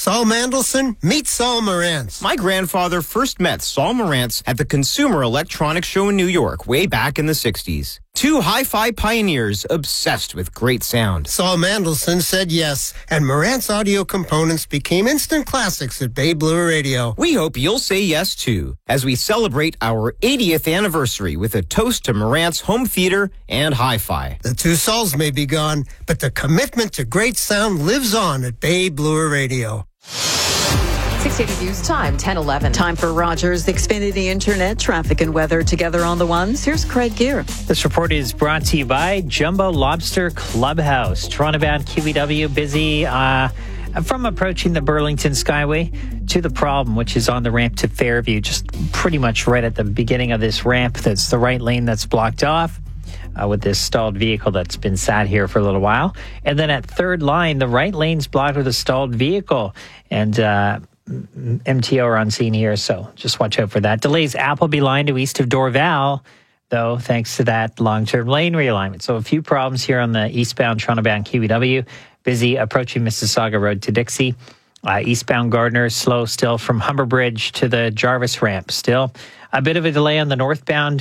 Saul Mandelson, meet Saul Morantz. My grandfather first met Saul Morantz at the Consumer Electronics Show in New York way back in the 60s. Two hi-fi pioneers obsessed with great sound. Saul Mandelson said yes, and Morantz audio components became instant classics at Bay Blue Radio. We hope you'll say yes, too, as we celebrate our 80th anniversary with a toast to Morantz home theater and hi-fi. The two Sauls may be gone, but the commitment to great sound lives on at Bay Blue Radio. 680 News Time, 10:11. Time for Rogers Xfinity Internet, traffic and weather together on the ones. Here's Craig Gear. This report is brought to you by Jumbo Lobster Clubhouse. Toronto-bound QEW busy from approaching the Burlington Skyway to the Problem, which is on the ramp to Fairview, just pretty much right at the beginning of this ramp. That's the right lane that's blocked off. With this stalled vehicle that's been sat here for a little while. And then at Third Line, the right lane's blocked with a stalled vehicle. And MTO are on scene here, so just watch out for that. Delays Appleby line to east of Dorval, though, thanks to that long-term lane realignment. So a few problems here on the eastbound Toronto-bound QEW. Busy approaching Mississauga Road to Dixie. Eastbound Gardner, slow still from Humber Bridge to the Jarvis ramp. Still a bit of a delay on the northbound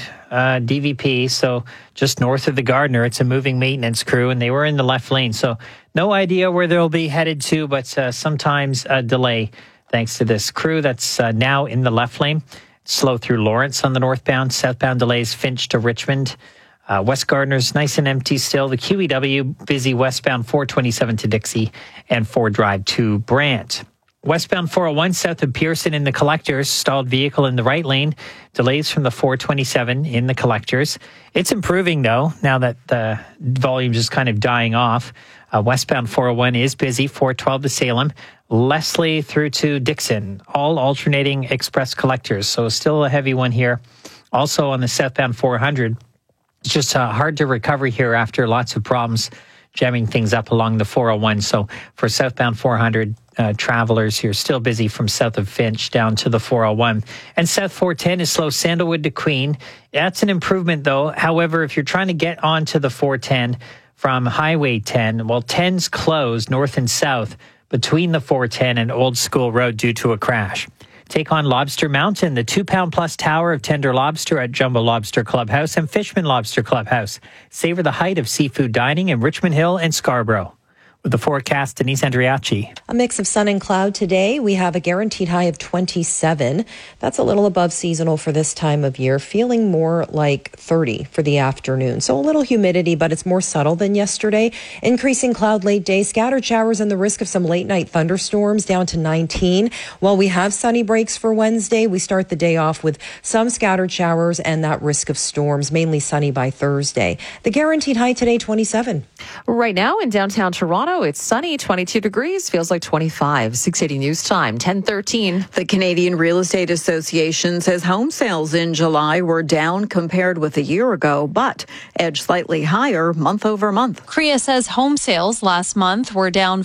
DVP, so just north of the Gardner, it's a moving maintenance crew, and they were in the left lane. So no idea where they'll be headed to, but sometimes a delay thanks to this crew that's now in the left lane. Slow through Lawrence on the northbound. Southbound delays Finch to Richmond. West Gardner's nice and empty still. The QEW busy westbound 427 to Dixie and Ford Drive to Brant. Westbound 401 south of Pearson in the Collectors. Stalled vehicle in the right lane. Delays from the 427 in the Collectors. It's improving, though, now that the volume is kind of dying off. Westbound 401 is busy, 412 to Salem. Leslie through to Dixon. All alternating express collectors, so still a heavy one here. Also on the southbound 400. It's just hard to recover here after lots of problems jamming things up along the 401. So for southbound 400 travelers here, still busy from south of Finch down to the 401. And south 410 is slow Sandalwood to Queen. That's an improvement, though. However, if you're trying to get onto the 410 from Highway 10, well, 10's closed north and south between the 410 and Old School Road due to a crash. Take on Lobster Mountain, the 2-pound-plus tower of tender lobster at Jumbo Lobster Clubhouse and Fishman Lobster Clubhouse. Savor the height of seafood dining in Richmond Hill and Scarborough. With the forecast, Denise Andriachi. A mix of sun and cloud today. We have a guaranteed high of 27. That's a little above seasonal for this time of year, feeling more like 30 for the afternoon. So a little humidity, but it's more subtle than yesterday. Increasing cloud late day, scattered showers and the risk of some late night thunderstorms down to 19. While we have sunny breaks for Wednesday, we start the day off with some scattered showers and that risk of storms, mainly sunny by Thursday. The guaranteed high today, 27. Right now in downtown Toronto, it's sunny, 22 degrees, feels like 25. 680 News Time, 10:13. The Canadian Real Estate Association says home sales in July were down compared with a year ago, but edged slightly higher month over month. CREA says home sales last month were down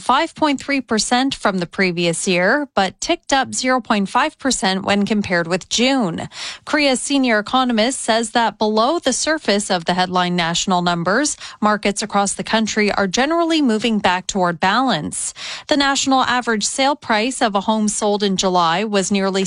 5.3% from the previous year, but ticked up 0.5% when compared with June. CREA's senior economist says that below the surface of the headline national numbers, markets across the country are generally moving back toward balance. The national average sale price of a home sold in July was nearly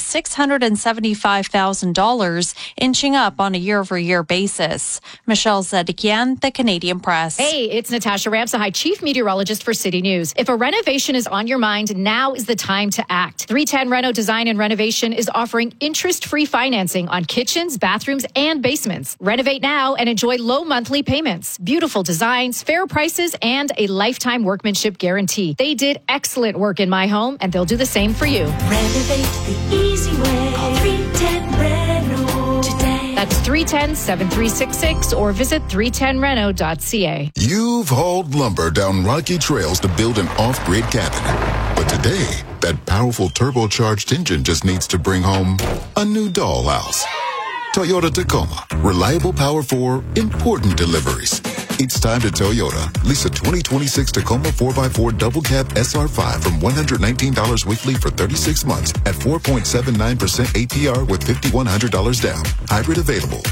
$675,000, inching up on a year-over-year basis. Michelle Zedekian, The Canadian Press. Hey, it's Natasha Ramsahai, Chief Meteorologist for City News. If a renovation is on your mind, now is the time to act. 310 Reno Design and Renovation is offering interest-free financing on kitchens, bathrooms, and basements. Renovate now and enjoy low monthly payments, beautiful designs, fair prices, and a lifetime workmanship guarantee. They did excellent work in my home, and they'll do the same for you. Renovate the easy way. Call 310 Reno today. That's 310-7366 or visit 310reno.ca. You've hauled lumber down rocky trails to build an off-grid cabin. But today, that powerful turbocharged engine just needs to bring home a new dollhouse. Toyota Tacoma. Reliable power for important deliveries. It's time to Toyota. Lease a 2026 Tacoma 4x4 double cab SR5 from $119 weekly for 36 months at 4.79% APR with $5,100 down. Hybrid available.